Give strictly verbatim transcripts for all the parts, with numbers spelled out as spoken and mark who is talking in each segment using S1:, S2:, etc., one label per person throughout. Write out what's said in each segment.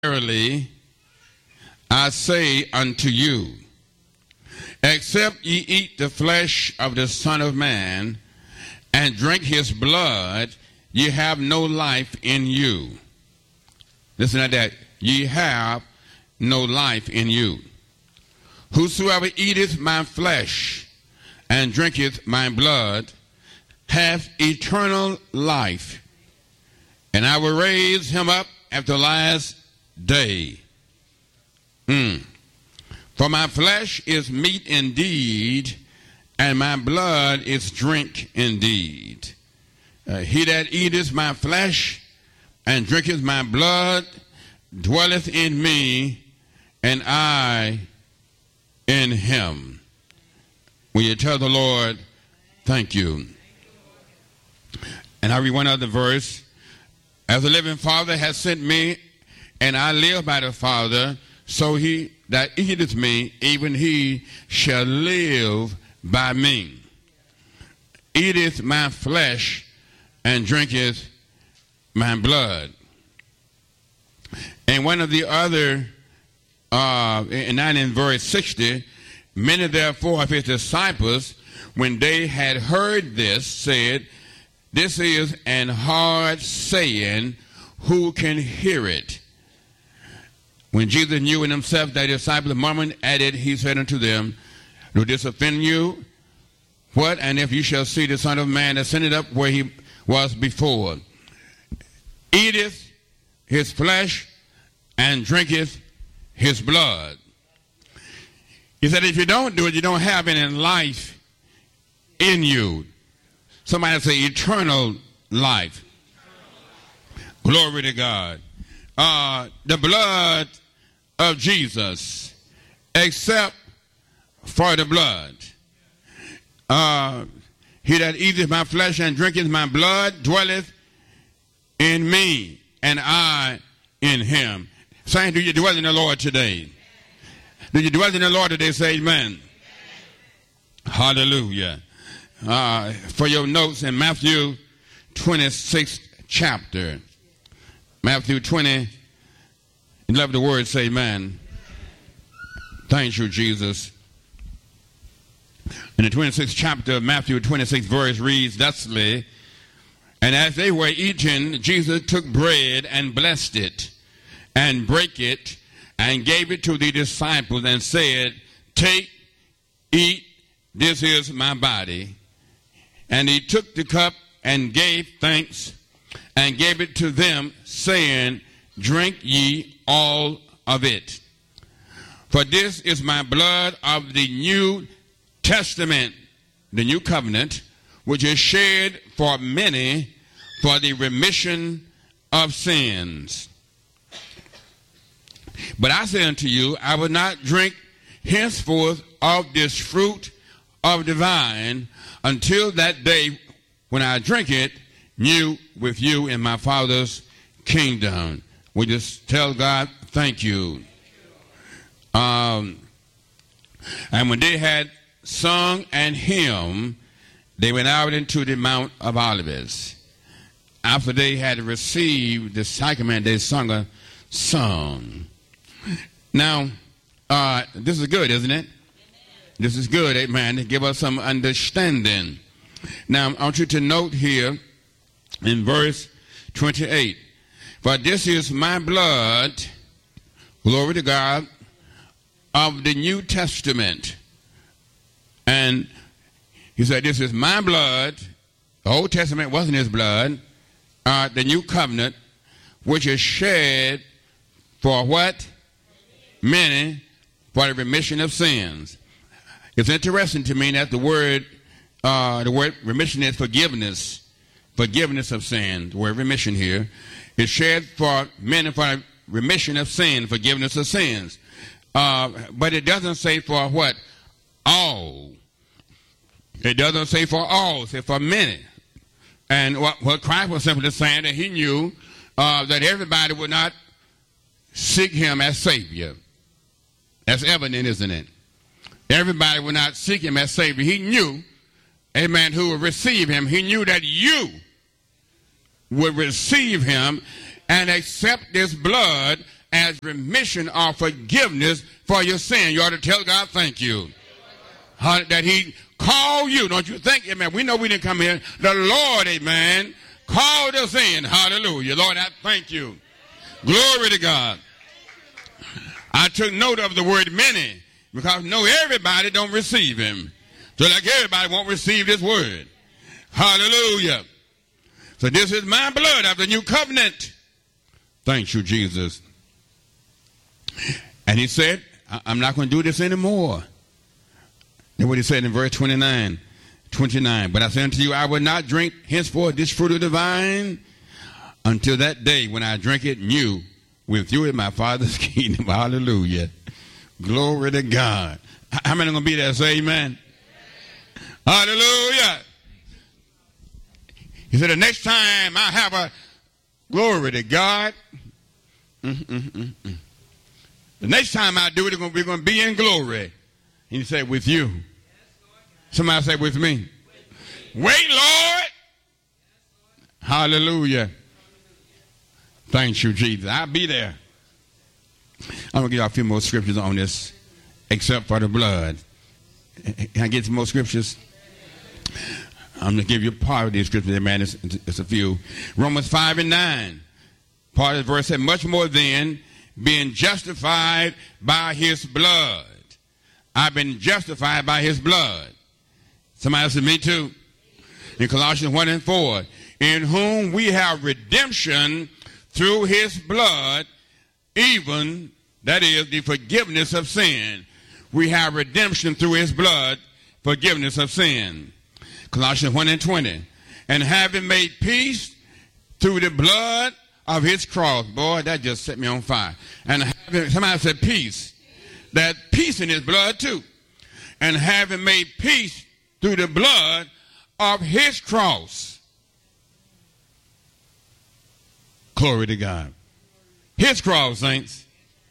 S1: Verily, I say unto you, except ye eat the flesh of the Son of Man and drink his blood, ye have no life in you. Listen to that. Ye have no life in you. Whosoever eateth my flesh and drinketh my blood hath eternal life, and I will raise him up at the last day. Mm. For my flesh is meat indeed, and my blood is drink indeed. Uh, he that eateth my flesh and drinketh my blood dwelleth in me, and I in him. Will you tell the Lord, thank you? And I read one other verse. As the living Father has sent me, and I live by the Father, so he that eateth me, even he shall live by me. Eateth my flesh and drinketh my blood. And one of the other, uh, and not in verse sixty, many therefore of his disciples, when they had heard this, said, this is an hard saying, who can hear it? When Jesus knew in himself that his disciples murmured at it, he said unto them, do this offend you? What? And if you shall see the Son of Man ascended up where he was before, eateth his flesh and drinketh his blood. He said, if you don't do it, you don't have any life in you. Somebody say eternal life. Glory to God. Uh, the blood of Jesus, except for the blood. Uh, he that eateth my flesh and drinketh my blood dwelleth in me, and I in him. Saying, do you dwell in the Lord today? Do you dwell in the Lord today? Say amen. Hallelujah. Uh, for your notes in Matthew twenty-sixth chapter. Matthew twenty, you love the word, say amen. Thank you, Jesus. In the twenty-sixth chapter of Matthew, twenty-sixth verse reads thusly, and as they were eating, Jesus took bread and blessed it, and brake it, and gave it to the disciples, and said, take, eat, this is my body. And he took the cup and gave thanks, and gave it to them, saying, drink ye all of it. For this is my blood of the New Testament, the New Covenant, which is shed for many for the remission of sins. But I say unto you, I will not drink henceforth of this fruit of the vine until that day when I drink it new with you in my Father's kingdom. We just tell God, thank you. Um, and when they had sung and hymn, they went out into the Mount of Olives. After they had received the sacrament, they sung a song. Now, uh, this is good, isn't it? This is good, amen. To give us some understanding. Now, I want you to note here in verse twenty-eight, for this is my blood, glory to God, of the New Testament. And he said, this is my blood. The Old Testament wasn't his blood. Uh, the New Covenant, which is shed for what? Many, for the remission of sins. It's interesting to me that the word, uh, the word remission is forgiveness, forgiveness of sin. The word remission here is shed for many for the remission of sin, forgiveness of sins. Uh, but it doesn't say for what? All. It doesn't say for all. It says for many. And what, what Christ was simply saying that he knew uh, that everybody would not seek him as Savior. That's evident, isn't it? Everybody would not seek him as Savior. He knew, amen, who would receive him. He knew that you would receive him and accept this blood as remission or forgiveness for your sin. You ought to tell God thank you. How, that he called you. Don't you think, amen? We know we didn't come here. The Lord, amen, called us in. Hallelujah. Lord, I thank you. Glory to God. I took note of the word many because no, everybody don't receive him. So like everybody won't receive this word. Hallelujah. So this is my blood of the new covenant. Thank you, Jesus. And he said, I'm not going to do this anymore. That's what he said in verse twenty-nine. twenty-nine. But I say unto you, I will not drink henceforth this fruit of the vine until that day when I drink it new with you in my Father's kingdom. Hallelujah. Glory to God. How many are going to be there? Say amen. Hallelujah. He said, the next time I have a glory to God. Mm-mm-mm-mm. The next time I do it, we're going to be in glory. And he said, with you. Somebody say, with me. Wait, Lord. Hallelujah. Thank you, Jesus. I'll be there. I'm going to give you a few more scriptures on this, except for the blood. Can I get some more scriptures? I'm going to give you part of these scriptures, man. It's, it's a few. Romans five and nine. Part of the verse said, much more than being justified by his blood. I've been justified by his blood. Somebody else said, me too. In Colossians one and four, in whom we have redemption through his blood, even, that is, the forgiveness of sin. We have redemption through his blood, forgiveness of sin. Colossians one and twenty. And having made peace through the blood of his cross. Boy, that just set me on fire. And having, somebody said peace. That peace in his blood too. And having made peace through the blood of his cross. Glory to God. His cross, saints.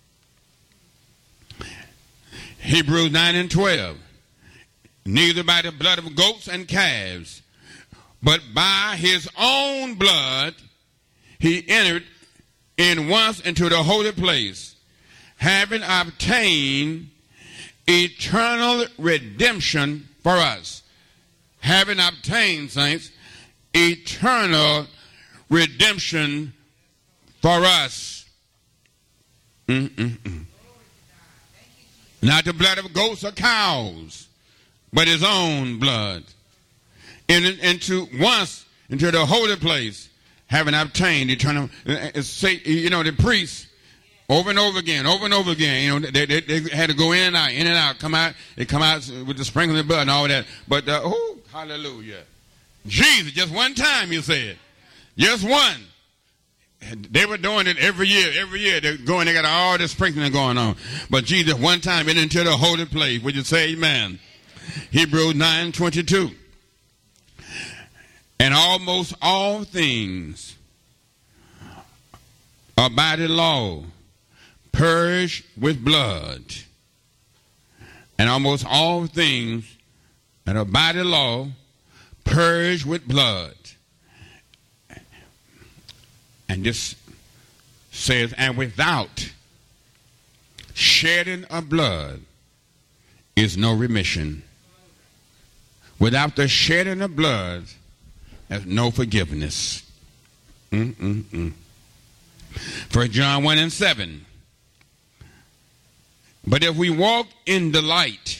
S1: Hebrews nine and twelve. Neither by the blood of goats and calves, but by his own blood he entered in once into the holy place, having obtained eternal redemption for us. Having obtained, saints, eternal redemption for us. Mm-mm-mm. Not the blood of goats or cows, but his own blood. In, into once into the holy place, having obtained eternal. Say, you know, the priests over and over again, over and over again. You know, they, they, they had to go in and out, in and out, come out. They come out with the sprinkling of blood and all that. But uh, oh, hallelujah, Jesus, just one time, you said, just one. They were doing it every year, every year. They're going, they got all this sprinkling going on. But Jesus, one time, went into the holy place. Would you say amen? Hebrews nine twenty-two. And almost all things are by the law purged with blood. And almost all things that are by the law purged with blood. And this says, and without shedding of blood is no remission. Without the shedding of blood, there's no forgiveness. Mm-mm-mm. First John one and seven. But if we walk in the light,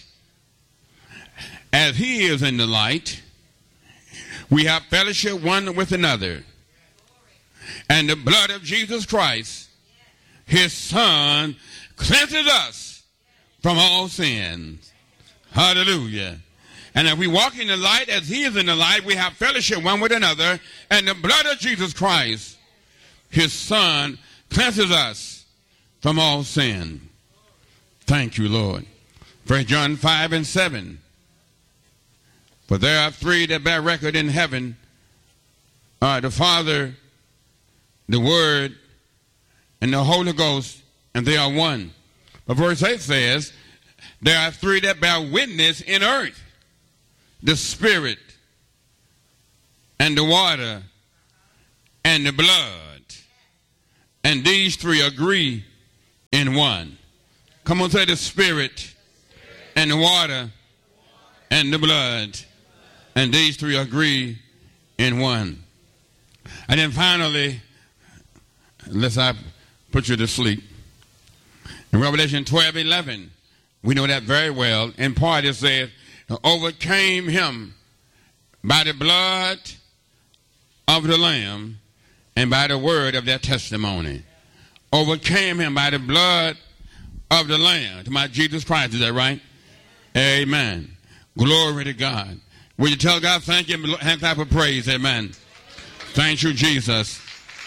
S1: as he is in the light, we have fellowship one with another. And the blood of Jesus Christ, his son, cleanses us from all sins. Hallelujah. And if we walk in the light as he is in the light, we have fellowship one with another. And the blood of Jesus Christ, his son, cleanses us from all sin. Thank you, Lord. First John five and seven. For there are three that bear record in heaven. Uh, the Father, the Word, and the Holy Ghost, and they are one. But verse eight says, there are three that bear witness in earth. The Spirit, and the water, and the blood. And these three agree in one. Come on, say the Spirit and the water and the blood. And these three agree in one. And then finally, unless I put you to sleep, in Revelation twelve eleven, we know that very well. In part it says, overcame him by the blood of the Lamb and by the word of their testimony. Overcame him by the blood of the Lamb. To my Jesus Christ, is that right? Amen. Glory to God. Will you tell God thank you? Hand clap of praise. Amen. Thank you, Jesus.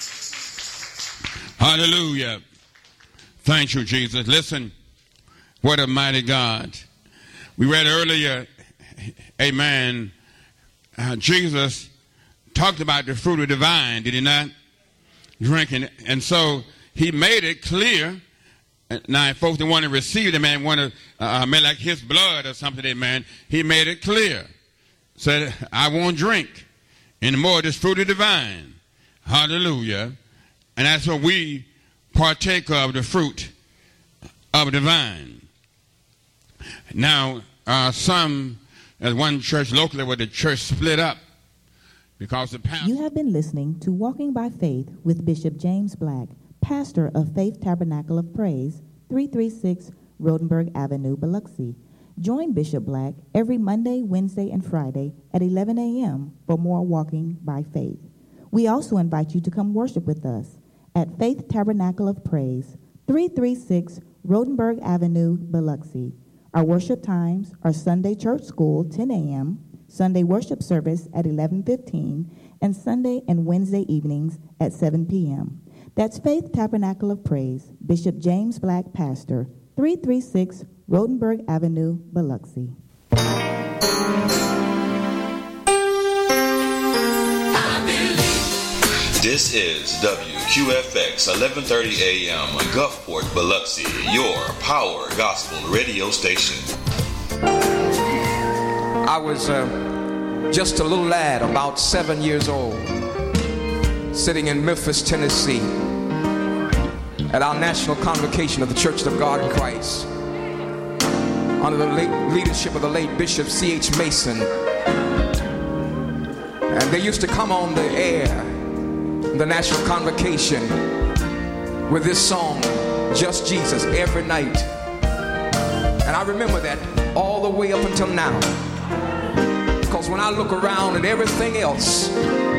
S1: Hallelujah. Thank you, Jesus. Listen, what a mighty God. We read earlier, amen, uh, Jesus talked about the fruit of the vine, did he not? Drinking. And so he made it clear. Now, if folks that want to receive the man, want to uh, make like his blood or something, amen, he made it clear. Said, I won't drink any more of this fruit of the vine. Hallelujah. And that's what we partake of, the fruit of the vine. Now, uh, some, as one church locally where the church split up because the pastor...
S2: You have been listening to Walking by Faith with Bishop James Black, pastor of Faith Tabernacle of Praise, three thirty-six Rodenberg Avenue, Biloxi. Join Bishop Black every Monday, Wednesday, and Friday at eleven a.m. for more Walking by Faith. We also invite you to come worship with us at Faith Tabernacle of Praise, three thirty-six Rodenberg Avenue, Biloxi. Our worship times are Sunday Church School, ten a.m., Sunday Worship Service at eleven fifteen, and Sunday and Wednesday evenings at seven p.m. That's Faith Tabernacle of Praise, Bishop James Black, pastor, three thirty-six Rodenberg Avenue, Biloxi.
S3: This is W Q F X eleven thirty a.m. Gulfport, Biloxi, your power gospel radio station.
S4: I was uh, just a little lad, about seven years old, sitting in Memphis, Tennessee, at our national convocation of the Church of God in Christ, under the late leadership of the late Bishop C H Mason. And they used to come on the air, the national convocation, with this song, Just Jesus, every night. And I remember that all the way up until now. Because when I look around at everything else